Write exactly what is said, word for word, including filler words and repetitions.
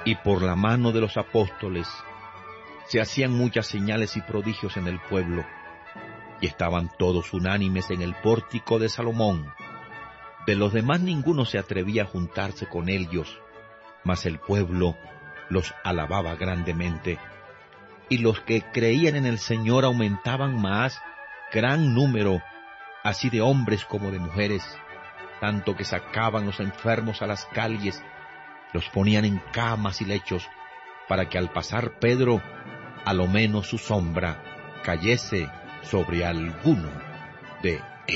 Y por la mano de los apóstoles se hacían muchas señales y prodigios en el pueblo, y estaban todos unánimes en el pórtico de Salomón. De los demás ninguno se atrevía a juntarse con ellos, mas el pueblo los alababa grandemente. Y los que creían en el Señor aumentaban más, gran número, así de hombres como de mujeres, tanto que sacaban los enfermos a las calles, los ponían en camas y lechos, para que al pasar Pedro, a lo menos su sombra cayese sobre alguno de